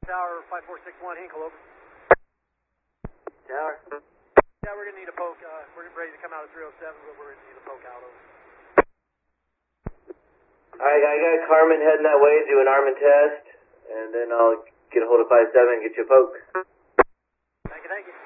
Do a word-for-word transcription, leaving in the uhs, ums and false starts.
Tower five four six one, Hinkle, over. Tower. Yeah, we're going to need a poke. Uh, we're ready to come out of three oh seven, but we're going to need a poke out of. Alright, I got Carmen heading that way, do an armament test, and then I'll get a hold of five seven and get you a poke. Thank you, thank you.